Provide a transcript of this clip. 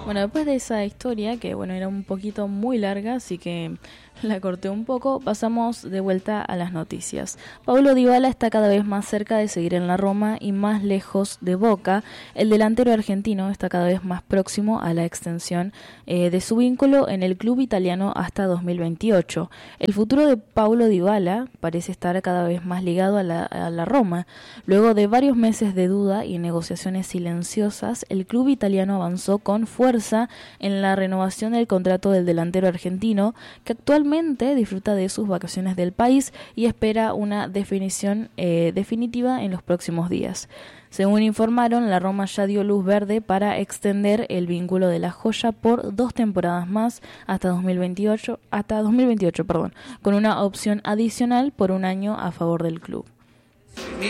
Bueno, después de esa historia, que bueno, era un poquito muy larga, así que la corté un poco, pasamos de vuelta a las noticias. Paulo Dybala está cada vez más cerca de seguir en la Roma y más lejos de Boca. El delantero argentino está cada vez más próximo a la extensión de su vínculo en el club italiano hasta 2028. El futuro de Paulo Dybala parece estar cada vez más ligado a la Roma. Luego de varios meses de duda y negociaciones silenciosas, el club italiano avanzó con fuerza en la renovación del contrato del delantero argentino, que actualmente disfruta de sus vacaciones del país y espera una definición definitiva en los próximos días. Según informaron, la Roma ya dio luz verde para extender el vínculo de la joya por 2 temporadas más hasta 2028, con una opción adicional por un año a favor del club.